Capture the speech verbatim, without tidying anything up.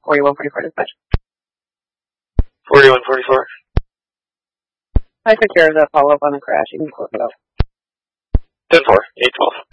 forty-one forty-four dispatch. forty-one forty-four. I took care of the follow-up on the crash. You can close it up. ten four, eight twelve.